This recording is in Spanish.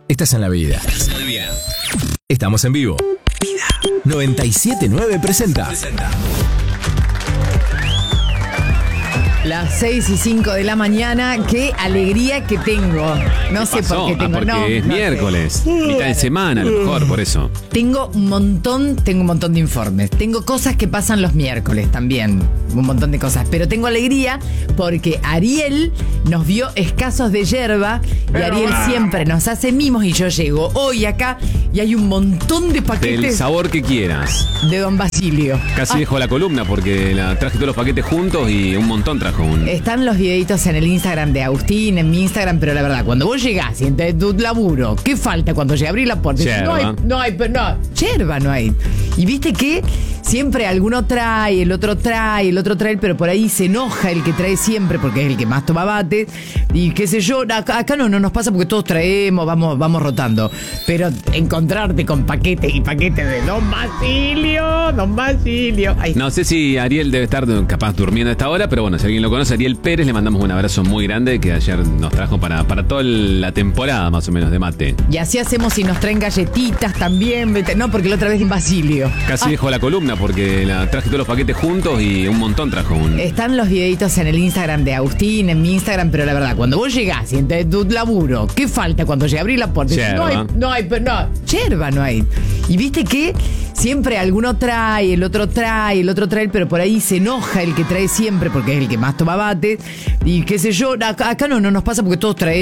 Estás en la vida. Estamos en vivo. 97.9 presenta. Las 6:05 de la mañana, qué alegría que tengo. No sé por qué tengo. Porque es miércoles, mitad de semana, a lo mejor, por eso. Tengo un montón de informes. Tengo cosas que pasan los miércoles también. Un montón de cosas. Pero tengo alegría porque Ariel nos vio escasos de yerba. Y Ariel siempre nos hace mimos. Y yo llego hoy acá y hay un montón de paquetes. Del sabor que quieras. De Don Basilio. Casi dejo la columna porque traje todos los paquetes juntos y un montón trajo un. Están los videitos en el Instagram de Agustín, en mi Instagram, pero la verdad, cuando vos llegás y entre tu laburo, ¿qué falta cuando llegué a abrir la puerta? Yerba. No hay, yerba no hay. Y viste que siempre alguno trae, el otro trae, pero por ahí se enoja el que trae siempre, porque es el que más toma mate. Y qué sé yo, acá no nos pasa porque todos traemos, vamos rotando. Pero encontrarte con paquetes y paquetes de Don Basilio. Ay. No sé si Ariel debe estar capaz durmiendo a esta hora, pero bueno, si alguien lo conoce, Ariel Pérez, le mandamos un abrazo muy grande que ayer nos trajo para toda la temporada más o menos de mate. Y así hacemos si nos traen galletitas también, no, porque la otra vez en Basilio. Casi dejo la columna porque traje todos los paquetes juntos y un montón trajo un. Están los videitos en el Instagram de Agustín, en mi Instagram, pero la verdad, cuando vos llegás y entre tu laburo, ¿qué falta cuando llegué a abrir la puerta? Yerba. Yerba no hay. Y viste que siempre alguno trae, el otro trae, pero por ahí se enoja el que trae siempre, porque es el que más toma mate. Y qué sé yo, acá no nos pasa porque todos traemos.